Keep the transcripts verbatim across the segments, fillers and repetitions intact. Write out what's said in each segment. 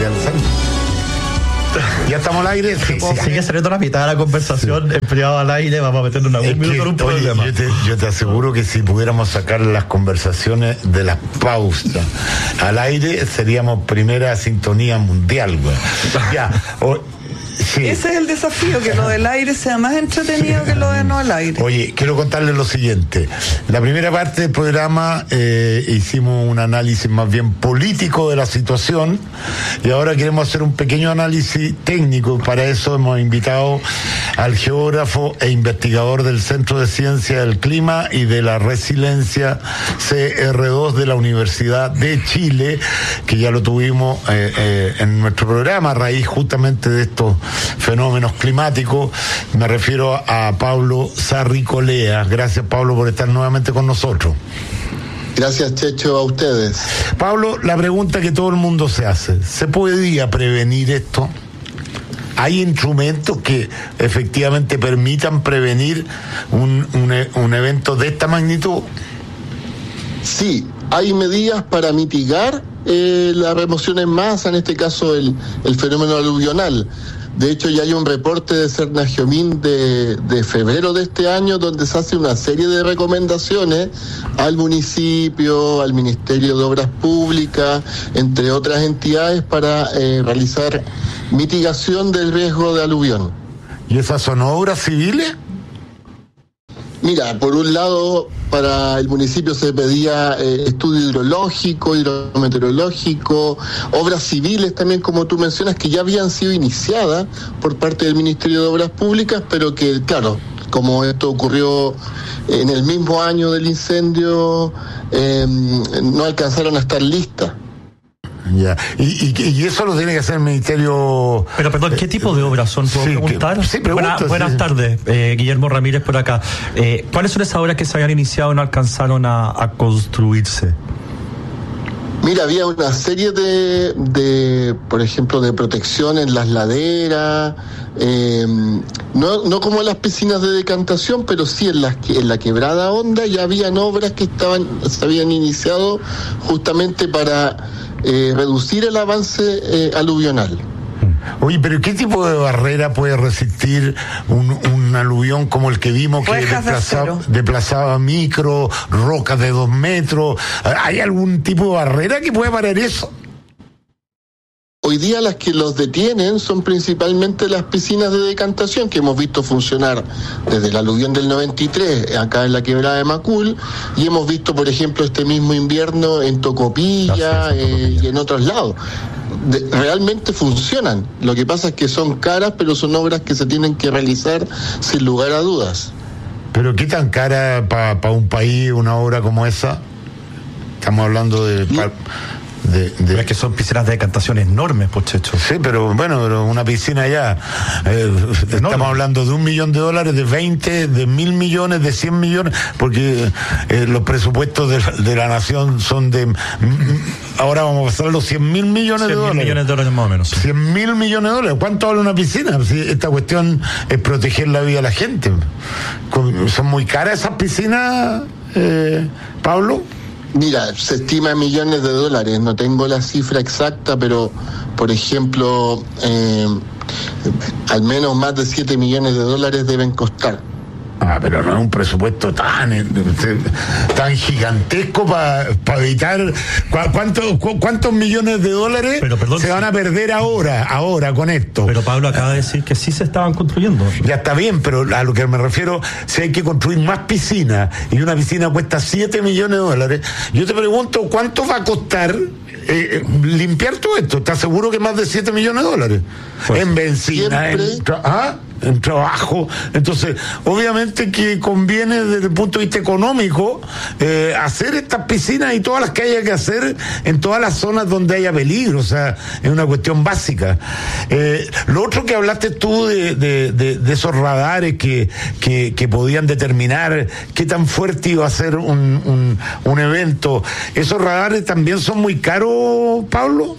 ¿Ya estamos al aire? Sí, si sí, sigue saliendo la mitad de la conversación sí. En privado al aire, vamos a meter una, un es minuto que, en un oye, problema. Yo te, yo te aseguro que si pudiéramos sacar las conversaciones de las pausas al aire, seríamos primera sintonía mundial, güey. Ya, o, sí. Ese es el desafío, que lo del aire sea más entretenido que lo de no al aire. Oye, quiero contarles lo siguiente. La primera parte del programa eh, hicimos un análisis más bien político de la situación y ahora queremos hacer un pequeño análisis técnico. Para eso hemos invitado al geógrafo e investigador del Centro de Ciencia del Clima y de la Resiliencia C R dos de la Universidad de Chile, que ya lo tuvimos eh, eh, en nuestro programa a raíz justamente de estos fenómenos climáticos. Me refiero a Pablo Sarricolea. Gracias, Pablo, por estar nuevamente con nosotros. Gracias, Checho, a ustedes. Pablo, la pregunta que todo el mundo se hace: ¿se podía prevenir esto? ¿Hay instrumentos que efectivamente permitan prevenir un, un, un evento de esta magnitud? Sí, hay medidas para mitigar eh, la remoción en masa, en este caso el, el fenómeno aluvional. De hecho, ya hay un reporte de Cernagiomín de, de febrero de este año donde se hace una serie de recomendaciones al municipio, al Ministerio de Obras Públicas, entre otras entidades, para eh, realizar mitigación del riesgo de aluvión. ¿Y esas son obras civiles? Mira, por un lado, para el municipio se pedía eh, estudio hidrológico, hidrometeorológico, obras civiles también, como tú mencionas, que ya habían sido iniciadas por parte del Ministerio de Obras Públicas, pero que, claro, como esto ocurrió en el mismo año del incendio, eh, no alcanzaron a estar listas. Ya. Y, y, y eso lo tiene que hacer el Ministerio. Pero perdón, ¿qué tipo de obras son? ¿Puedo sí, preguntar? Que, sí, pregunto, Buena, buenas sí. tardes, eh, Guillermo Ramírez por acá. Eh, ¿Cuáles son esas obras que se habían iniciado y no alcanzaron a, a construirse? Mira, había una serie de, de, por ejemplo, de protección en las laderas, eh, no, no como en las piscinas de decantación, pero sí en, las, en la Quebrada Honda ya habían obras que estaban, se habían iniciado justamente para eh, reducir el avance eh, aluvional. Oye, pero ¿qué tipo de barrera puede resistir un, un aluvión como el que vimos que desplazaba, desplazaba micro, rocas de dos metros? ¿Hay algún tipo de barrera que pueda parar eso? Hoy día las que los detienen son principalmente las piscinas de decantación que hemos visto funcionar desde el aluvión del noventa y tres acá en la Quebrada de Macul, y hemos visto, por ejemplo, este mismo invierno en Tocopilla eh, y en otros lados. De, realmente funcionan. Lo que pasa es que son caras, pero son obras que se tienen que realizar sin lugar a dudas. ¿Pero qué tan cara para pa un país una obra como esa? Estamos hablando de... Pa, De, de... Es que son piscinas de decantación enormes, pochecho. Sí, pero bueno, pero una piscina ya. Eh, estamos hablando de un millón de dólares, de veinte, de mil millones, de cien millones, porque eh, los presupuestos de la, de la nación son de. Ahora vamos a pasar los cien mil millones de dólares. cien mil millones de dólares más o menos. Sí. cien mil millones de dólares. ¿Cuánto vale una piscina? Si esta cuestión es proteger la vida de la gente. ¿Son muy caras esas piscinas, eh, Pablo? Mira, se estima en millones de dólares, no tengo la cifra exacta, pero, por ejemplo, eh, al menos más de siete millones de dólares deben costar. Ah, pero no es un presupuesto tan tan gigantesco para pa evitar cuántos cuántos millones de dólares pero, perdón, se van a perder ahora, ahora con esto. Pero Pablo acaba de decir que sí se estaban construyendo. Ya está bien, pero a lo que me refiero, si hay que construir más piscinas y una piscina cuesta siete millones de dólares, yo te pregunto, ¿cuánto va a costar eh, limpiar todo esto? ¿Estás seguro que más de siete millones de dólares? Pues, en benzina, en, ¿ah? en trabajo. Entonces, obviamente que conviene desde el punto de vista económico eh, hacer estas piscinas y todas las que haya que hacer en todas las zonas donde haya peligro. O sea, es una cuestión básica. Eh, lo otro que hablaste tú de, de, de, de esos radares que, que, que podían determinar qué tan fuerte iba a ser un, un, un evento, ¿esos radares también son muy caros, Pablo?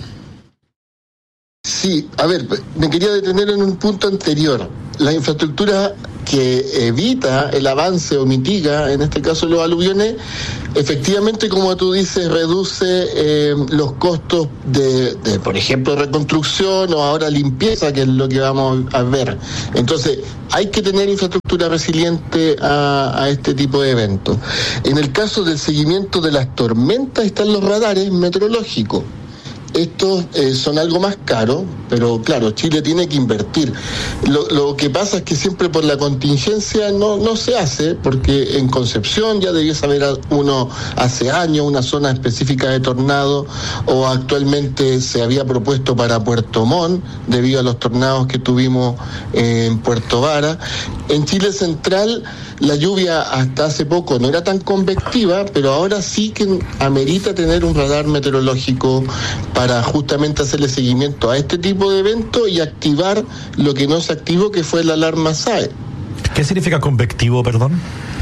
Sí, a ver, me quería detener en un punto anterior. Las infraestructuras que evita el avance o mitiga, en este caso los aluviones, efectivamente, como tú dices, reduce eh, los costos de, de, por ejemplo, reconstrucción o ahora limpieza, que es lo que vamos a ver. Entonces, hay que tener infraestructura resiliente a, a este tipo de eventos. En el caso del seguimiento de las tormentas están los radares meteorológicos. Estos eh, son algo más caros, pero claro, Chile tiene que invertir. Lo, lo que pasa es que siempre por la contingencia no, no se hace, porque en Concepción ya debiese haber uno hace años, una zona específica de tornado, o actualmente se había propuesto para Puerto Montt, debido a los tornados que tuvimos eh, en Puerto Vara. En Chile Central la lluvia hasta hace poco no era tan convectiva, pero ahora sí que amerita tener un radar meteorológico para justamente hacerle seguimiento a este tipo de eventos y activar lo que no se activó, que fue la alarma S A E. ¿Qué significa convectivo, perdón?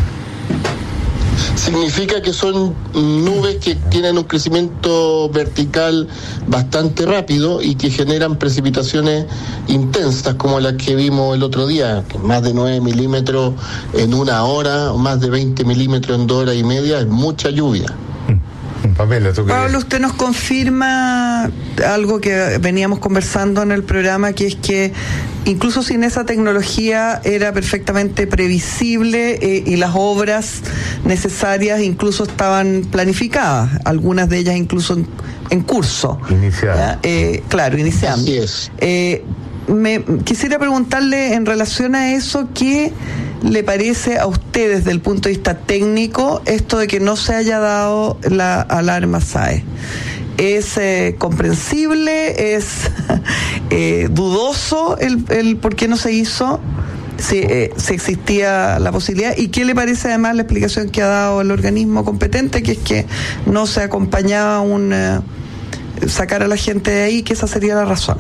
Significa que son nubes que tienen un crecimiento vertical bastante rápido y que generan precipitaciones intensas, como las que vimos el otro día, que más de nueve milímetros en una hora, o más de veinte milímetros en dos horas y media, es mucha lluvia. Pamela, ¿tú qué? Pablo, usted nos confirma algo que veníamos conversando en el programa, que es que incluso sin esa tecnología era perfectamente previsible eh, y las obras necesarias incluso estaban planificadas, algunas de ellas incluso en, en curso. Iniciadas. Eh, claro, iniciando. Así es. Eh, me quisiera preguntarle en relación a eso, ¿qué le parece a usted desde el punto de vista técnico esto de que no se haya dado la alarma S A E? ¿Es eh, comprensible? ¿Es eh, dudoso el, el por qué no se hizo? Si, eh, si existía la posibilidad. ¿Y qué le parece además la explicación que ha dado el organismo competente, que es que no se acompañaba un eh, sacar a la gente de ahí, que esa sería la razón?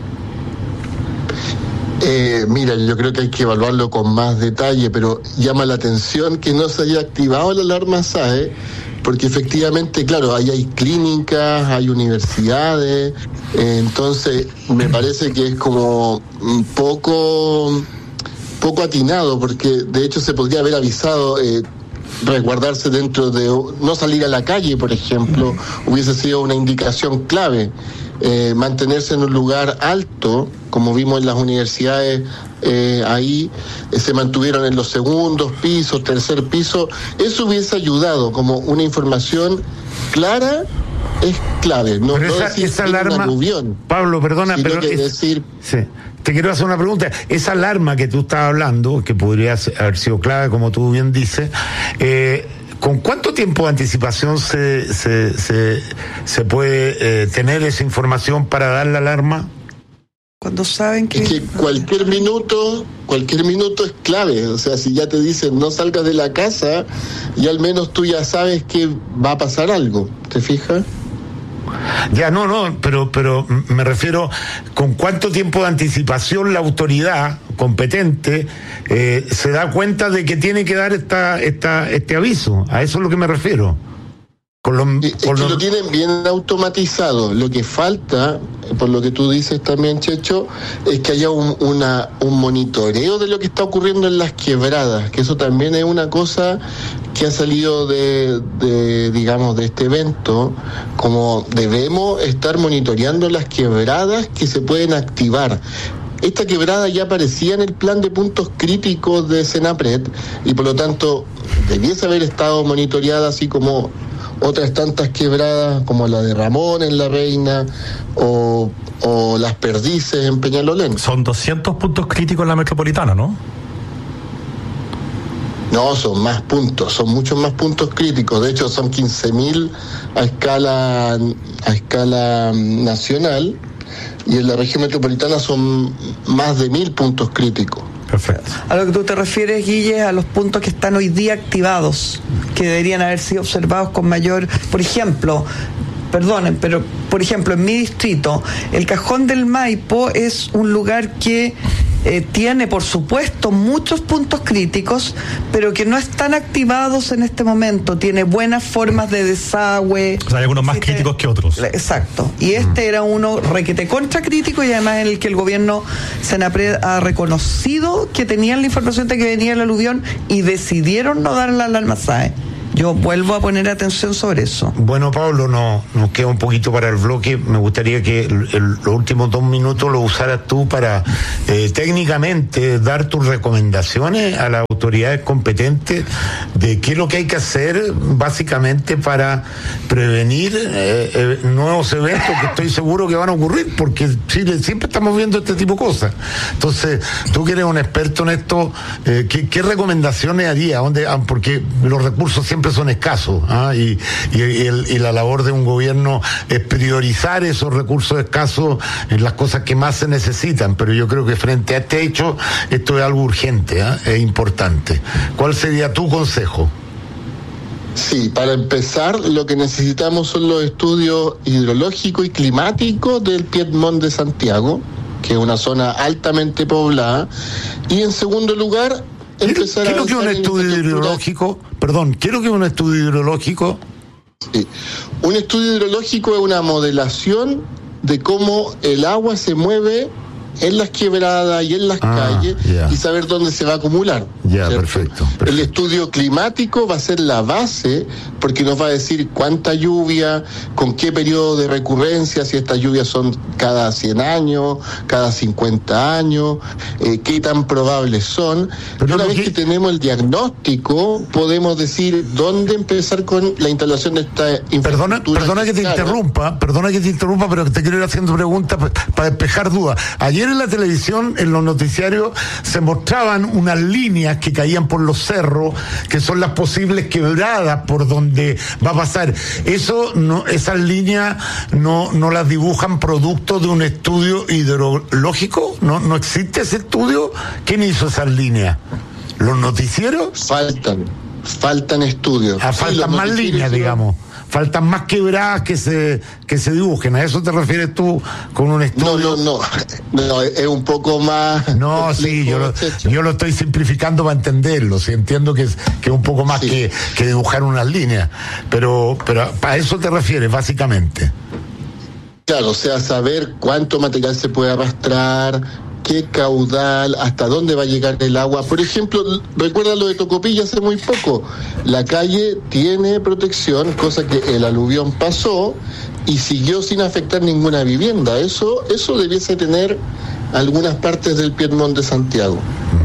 Eh, mira, yo creo que hay que evaluarlo con más detalle, pero llama la atención que no se haya activado la alarma S A E, porque efectivamente, claro, ahí hay clínicas, hay universidades, eh, entonces me parece que es como un poco, poco atinado, porque de hecho se podría haber avisado, eh, resguardarse dentro de, no salir a la calle, por ejemplo, hubiese sido una indicación clave. Eh, mantenerse en un lugar alto, como vimos en las universidades, eh, ahí eh, se mantuvieron en los segundos pisos, tercer piso, eso hubiese ayudado, como una información clara es clave, no, pero no esa, decir esa alarma, aluvión, Pablo, perdona, pero que es, decir, sí, te quiero hacer una pregunta. Esa alarma que tú estás hablando, que podría haber sido clave, como tú bien dices, eh, ¿con cuánto tiempo de anticipación se se se, se puede eh, tener esa información para dar la alarma? Cuando saben que... Es que cualquier minuto, cualquier minuto es clave. O sea, si ya te dicen no salgas de la casa, y al menos tú ya sabes que va a pasar algo. ¿Te fijas? Ya, no, no, pero, pero me refiero, ¿con cuánto tiempo de anticipación la autoridad competente eh, se da cuenta de que tiene que dar esta, esta, este aviso? A eso es lo que me refiero. Con los, es con que los... lo tienen bien automatizado. Lo que falta, por lo que tú dices también, Checho, es que haya un, una, un monitoreo de lo que está ocurriendo en las quebradas, que eso también es una cosa que ha salido de, de digamos, de este evento, como debemos estar monitoreando las quebradas que se pueden activar. Esta quebrada ya aparecía en el plan de puntos críticos de Senapred y por lo tanto debiese haber estado monitoreada, así como otras tantas quebradas como la de Ramón en La Reina o, o las Perdices en Peñalolén. Son doscientos puntos críticos en la metropolitana, ¿no? No, son más puntos, son muchos más puntos críticos. De hecho, son quince mil a escala, a escala nacional, y en la región metropolitana son más de mil puntos críticos. Perfecto. A lo que tú te refieres, Guille, a los puntos que están hoy día activados, que deberían haber sido observados con mayor... Por ejemplo, perdonen, pero por ejemplo, en mi distrito, el Cajón del Maipo es un lugar que eh, tiene, por supuesto, muchos puntos críticos, pero que no están activados en este momento. Tiene buenas formas de desagüe. O sea, hay algunos más existe, críticos que otros. Exacto. Y este mm. era uno requete contra crítico, y además en el que el gobierno Senapred ha reconocido que tenían la información de que venía el aluvión y decidieron no dar la alarma S A E. Yo vuelvo a poner atención sobre eso. Bueno, Pablo, no, nos queda un poquito para el bloque. Me gustaría que el, el, los últimos dos minutos lo usaras tú para eh, técnicamente dar tus recomendaciones a las autoridades competentes de qué es lo que hay que hacer básicamente para prevenir eh, eh, nuevos eventos que estoy seguro que van a ocurrir, porque Chile siempre estamos viendo este tipo de cosas. Entonces, tú que eres un experto en esto, eh, ¿qué, qué recomendaciones harías? ¿Dónde, ah, porque los recursos siempre son escasos, ¿ah? y, y, y, el, y la labor de un gobierno es priorizar esos recursos escasos en las cosas que más se necesitan, pero yo creo que frente a este hecho esto es algo urgente, ¿ah? Es importante. ¿Cuál sería tu consejo? Sí, para empezar, lo que necesitamos son los estudios hidrológicos y climáticos del Piedmont de Santiago, que es una zona altamente poblada, y en segundo lugar, empezar quiero a que un estudio hidrológico, perdón, quiero que un estudio hidrológico. Sí. Un estudio hidrológico es una modelación de cómo el agua se mueve en las quebradas y en las ah, calles yeah. y saber dónde se va a acumular. Ya, yeah, perfecto, perfecto. El estudio climático va a ser la base porque nos va a decir cuánta lluvia, con qué periodo de recurrencia, si estas lluvias son cada cien años, cada cincuenta años, eh, qué tan probables son. Pero y una vez que... que tenemos el diagnóstico, podemos decir dónde empezar con la instalación de esta infraestructura. Perdona, perdona que te interrumpa, perdona que te interrumpa, pero te quiero ir haciendo preguntas para pa despejar dudas. Ayer en la televisión, en los noticiarios, se mostraban unas líneas que caían por los cerros, que son las posibles quebradas por donde va a pasar. Eso, no, esas líneas no, no las dibujan producto de un estudio hidrológico. ¿No, no existe ese estudio? ¿Quién hizo esas líneas? ¿Los noticieros? Faltan, faltan estudios. Ah, faltan sí, más líneas, digamos. Faltan más quebradas que se que se dibujen. ¿A eso te refieres tú con un estudio? No, no, no, no es un poco más. No, sí, yo lo, yo lo estoy simplificando para entenderlo. Sí, entiendo que es que es un poco más sí. que, que dibujar unas líneas, pero pero para eso te refieres básicamente. Claro, o sea, saber cuánto material se puede arrastrar, qué caudal, hasta dónde va a llegar el agua. Por ejemplo, recuerda lo de Tocopilla hace muy poco. La calle tiene protección, cosa que el aluvión pasó y siguió sin afectar ninguna vivienda. Eso, eso debiese tener algunas partes del Piedmont de Santiago.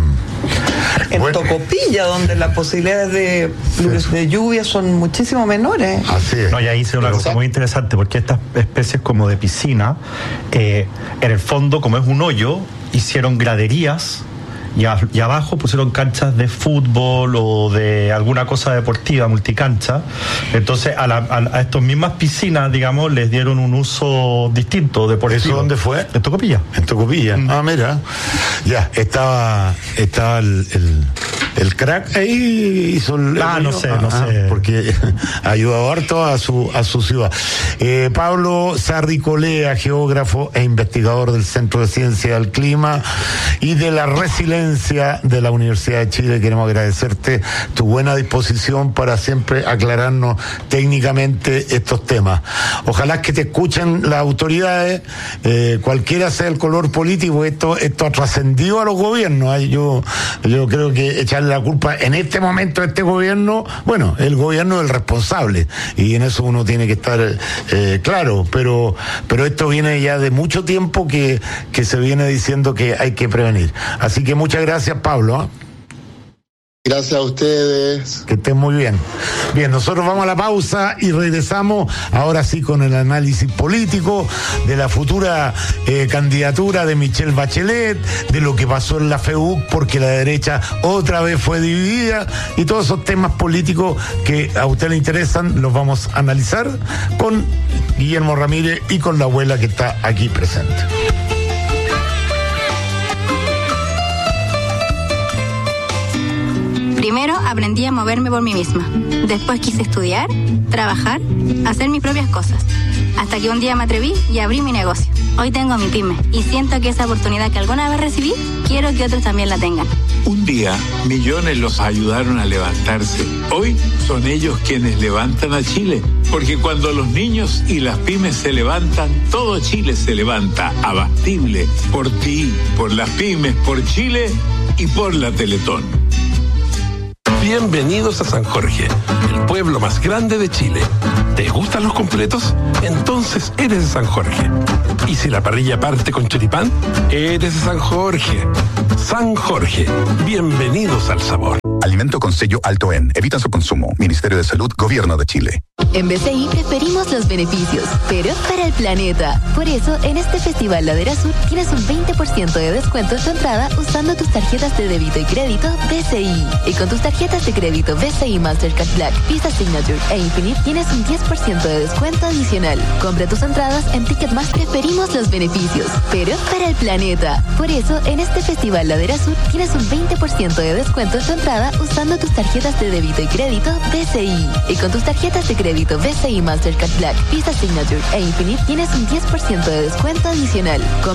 En bueno. Tocopilla, donde las posibilidades de, sí. de lluvia son muchísimo menores. Así es. No, y ahí se ve una cosa muy interesante, porque estas especies como de piscina, eh, en el fondo, como es un hoyo, hicieron graderías y, a, y abajo pusieron canchas de fútbol o de alguna cosa deportiva, multicancha. Entonces a, la, a, a estas mismas piscinas, digamos, les dieron un uso distinto deportivo. ¿Eso dónde fue? En Tocopilla. En Tocopilla. Mm. Ah, mira. Ya, estaba estaba el, el, el crack ahí hizo el... Ah, el no sé, ah, no ah, sé. Porque ha ayudado harto a su, a su ciudad. Eh, Pablo Sarri Colea, geógrafo e investigador del Centro de Ciencia del Clima y de la Resiliencia de la Universidad de Chile. Queremos agradecerte tu buena disposición para siempre aclararnos técnicamente estos temas. Ojalá que te escuchen las autoridades, eh, cualquiera sea el color político. Esto esto ha trascendido a los gobiernos. ¿eh? Yo, yo creo que echarle la culpa en este momento a este gobierno, bueno, el gobierno es el responsable y en eso uno tiene que estar eh, claro, pero pero esto viene ya de mucho tiempo que, que se viene diciendo que hay que prevenir. Así que muchas gracias, Pablo. Gracias a ustedes. Que estén muy bien. Bien, nosotros vamos a la pausa y regresamos ahora sí con el análisis político de la futura eh, candidatura de Michelle Bachelet, de lo que pasó en la F E U C, porque la derecha otra vez fue dividida, y todos esos temas políticos que a usted le interesan los vamos a analizar con Guillermo Ramírez y con la abuela que está aquí presente. Primero aprendí a moverme por mí misma. Después quise estudiar, trabajar, hacer mis propias cosas. Hasta que un día me atreví y abrí mi negocio. Hoy tengo mi pyme y siento que esa oportunidad que alguna vez recibí, quiero que otros también la tengan. Un día, millones los ayudaron a levantarse. Hoy son ellos quienes levantan a Chile. Porque cuando los niños y las pymes se levantan, todo Chile se levanta. Abastible. Por ti, por las pymes, por Chile y por la Teletón. Bienvenidos a San Jorge, el pueblo más grande de Chile. ¿Te gustan los completos? Entonces eres de San Jorge. Y si la parrilla parte con choripán, eres de San Jorge. San Jorge, bienvenidos al sabor. Alimento con sello alto en. Evita su consumo. Ministerio de Salud, Gobierno de Chile. En B C I preferimos los beneficios, pero para el planeta. Por eso, en este Festival Ladera Sur tienes un veinte por ciento de descuento en tu entrada usando tus tarjetas de débito y crédito B C I. Y con tus tarjetas de crédito B C I Mastercard Black, Visa Signature e Infinite tienes un diez por ciento de descuento adicional. Compra tus entradas en Ticketmaster. Preferimos los beneficios, pero para el planeta. Por eso, en este Festival Ladera Sur tienes un veinte por ciento de descuento en tu entrada usando tus tarjetas de débito y crédito B C I. Y con tus tarjetas de crédito B C I Mastercard Black, Visa Signature e Infinite tienes un diez por ciento de descuento adicional.